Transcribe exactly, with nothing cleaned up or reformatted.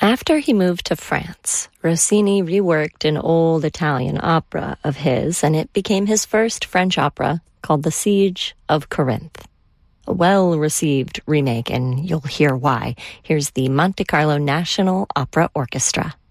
After he moved to France, Rossini reworked an old Italian opera of his, and it became his first French opera called The Siege of Corinth. A well-received remake, and you'll hear why. Here's the Monte Carlo National Opera Orchestra.